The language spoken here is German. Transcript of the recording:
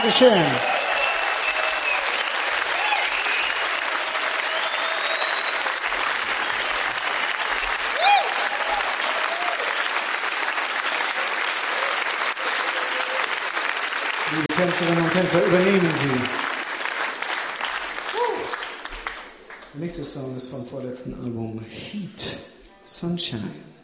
Dankeschön. Liebe Tänzerinnen und Tänzer, übernehmen Sie. Der nächste Song ist vom vorletzten Album Heat Sunshine.